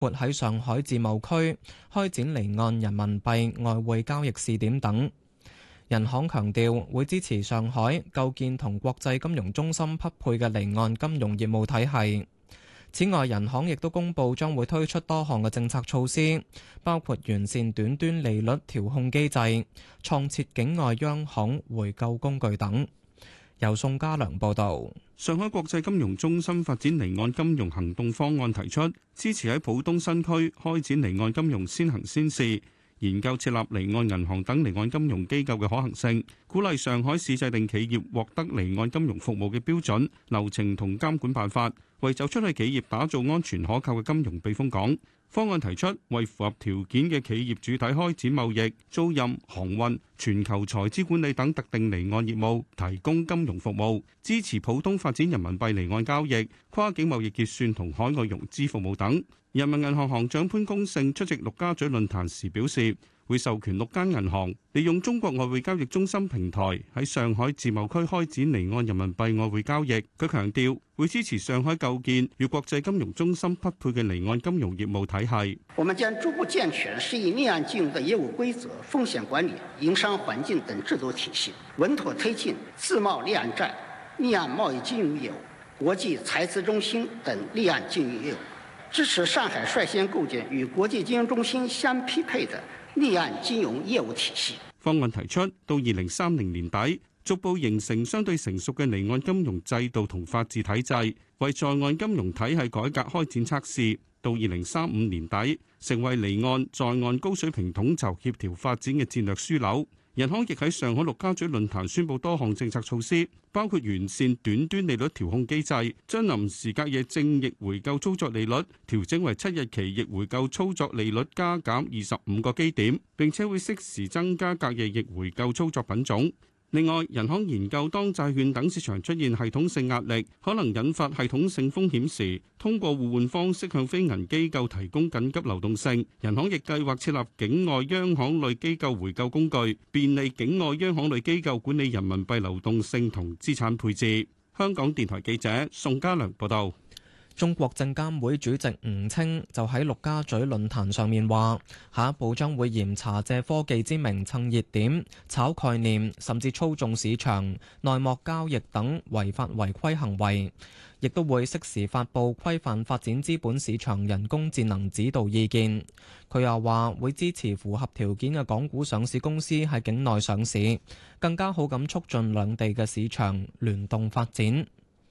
括喺上海自貿區開展離岸人民幣外匯交易試點等。人行強調會支持上海構建同國際金融中心匹配嘅離岸金融業務體系。此外，人行亦都公布將會推出多項嘅政策措施，包括完善短端利率調控機制、創設境外央行回購工具等。由宋家良報導。 上海國際金融中心發展離岸金融行動方案提出，支持喺浦東新區開展離岸金融先行先試，研究設立離岸銀行等離岸金融機構嘅可行性，鼓勵上海市制定企業獲得離岸金融服務嘅標準、流程同監管辦法，為走出去企業打造安全可靠嘅金融避風港。方案提出，為符合條件嘅企業主體開展貿易、租賃、航運、全球財資管理等特定離岸業務，提供金融服務，支持浦東發展人民幣離岸交易、跨境貿易結算同海外融資服務等。人民銀行行長潘功勝出席陸家嘴論壇時表示，會授權6間銀行利用中國外匯交易中心平台喺上海自貿區開展離岸人民幣外匯交易。佢強調會支持上海構建與國際金融中心匹配嘅離岸金融業務體系。 我們將逐步健全適宜離岸金融的業務規則、風險管理、營商環境等制度體系，穩妥推進自貿離岸債、離岸貿易金融業務、國際財資中心等離岸金融業務，支持上海率先構建與國際金融中心相匹配的離岸金融業務體系。 方案提出，到2030年底，逐步形成相對成熟嘅離岸金融制度同法治體制，為在岸金融體系改革開展測試。到2035年底，成為離岸在岸高水平統籌協調發展嘅戰略樞紐。人行亦喺上海陸家嘴論壇宣布多項政策措施，包括完善短端利率調控機制，將臨時隔夜正逆回購操作利率調整為7日期逆回購操作利率加減25個基點，並且會適時增加隔夜逆回購操作品種。另外，人行研究當債券等市場出現系統性壓力，可能引發系統性風險時，通過互換方式向非銀機構提供緊急流動性。人行亦計劃設立境外央行類機構回購工具，便利境外央行類機構管理人民幣流動性同資產配置。香港電台記者宋家良報道。 中國證監會主席吳清就喺陸家嘴論壇上面話，下一步將會嚴查借科技之名蹭熱點、炒概念，甚至操縱市場、內幕交易等違法違規行為，亦都會適時發布規範發展資本市場人工智能指導意見。佢又話會支持符合條件嘅港股上市公司喺境內上市，更加好咁促進兩地嘅市場聯動發展。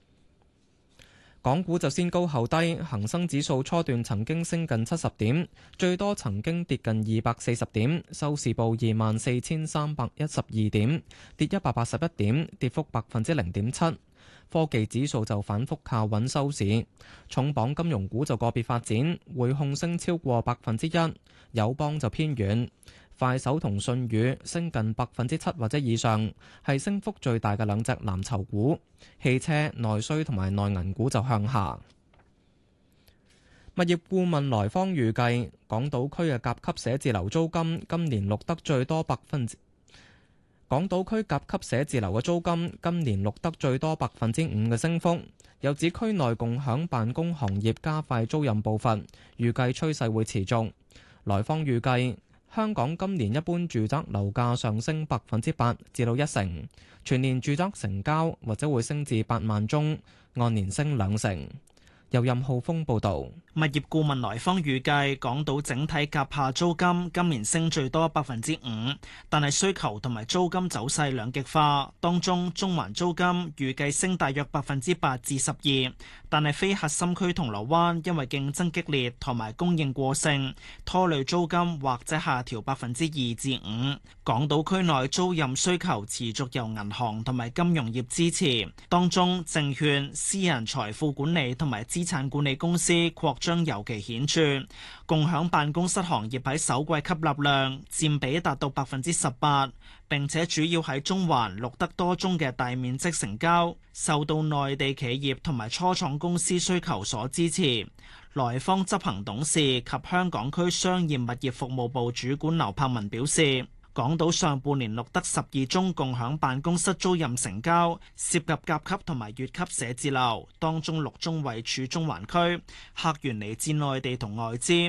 港股就先高後低，恒生指數初段曾經升近70點，最多曾經跌近240點，收市報24,312點，跌181點，跌幅0.7%。科技指數就反覆靠穩收市，重磅金融股就個別發展，匯控升超過1%，友邦就偏軟。快手同信宇升近7%或者以上，係升幅最大嘅兩隻藍籌股。汽車、內需同埋內銀股就向下。物業顧問來方預計，港島區嘅甲級寫字樓租金今年錄得最多港島區甲級寫字樓嘅租金今年錄得最多5%嘅升幅。又指區內共享辦公行業加快租賃步伐，預計趨勢會持續。來方預計，香港今年一般住宅樓價上升8%至到1成，全年住宅成交或者會升至8萬宗，按年升2成。由任浩峰報導。 物業顧問來方預計，港島整體甲廈租金今年升最多5%，但係需求同埋租金走勢兩極化。當中中環租金預計升大約8%至12%，但係非核心區銅鑼灣因為競爭激烈同埋供應過剩，拖累租金或者下調2%至5%。港島區內租賃需求持續由銀行同埋金融業支持，當中證券、私人財富管理同埋資產管理公司擴張尤其顯著，共享辦公室行業喺首季吸納量佔比達到18%，並且主要喺中環錄得多宗嘅大面積成交，受到內地企業同埋初創公司需求所支持。來方執行董事及香港區商業物業服務部主管劉柏文表示， 港島上半年錄得12宗共享辦公室租賃成交，涉及甲級同埋乙級寫字樓，當中6宗位處中環區，客源嚟自內地同外資。